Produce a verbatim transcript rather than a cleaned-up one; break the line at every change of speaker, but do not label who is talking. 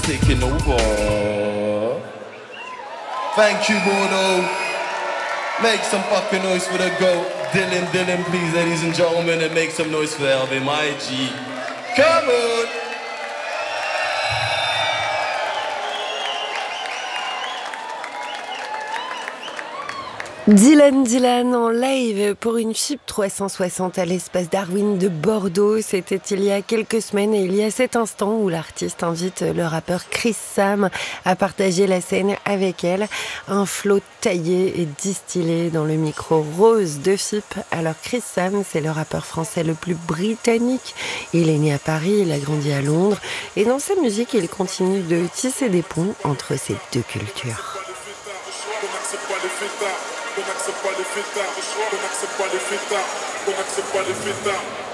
Taking over. Thank you, Bono. Make some fucking noise for the goat. Dylan, Dylan, please, ladies and gentlemen, and make some noise for L V, my G. Come on!
Dylan Dylan en live pour une F I B trois cent soixante à l'espace Darwin de Bordeaux. C'était il y a quelques semaines et il y a cet instant où l'artiste invite le rappeur Chris Sam à partager la scène avec elle. Un flow taillé et distillé dans le micro rose de F I B. Alors Chris Sam, c'est le rappeur français le plus britannique. Il est né à Paris, il a grandi à Londres et dans sa musique, il continue de tisser des ponts entre ces deux cultures.
On n'accepte pas les fêtards, on n'accepte pas les fêtards, on n'accepte pas les fêtards.